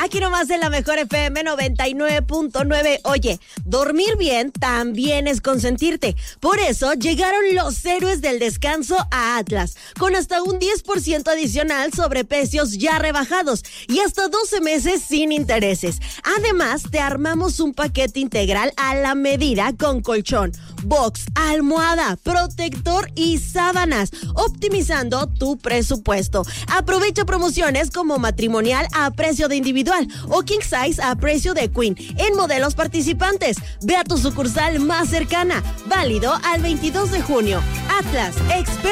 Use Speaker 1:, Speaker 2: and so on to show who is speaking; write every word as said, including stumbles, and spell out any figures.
Speaker 1: Aquí nomás en la mejor F M noventa y nueve punto nueve. Oye, dormir bien también es consentirte. Por eso llegaron los héroes del descanso a Atlas, con hasta un diez por ciento adicional sobre precios ya rebajados y hasta doce meses sin intereses. Además, te armamos un paquete integral a la medida con colchón, box, almohada, protector y sábanas, optimizando tu presupuesto. Aprovecha promociones como matrimonial a precio de individual o king size a precio de queen en modelos participantes. Ve a tu sucursal más cercana, válido al veintidós de junio. Atlas, experto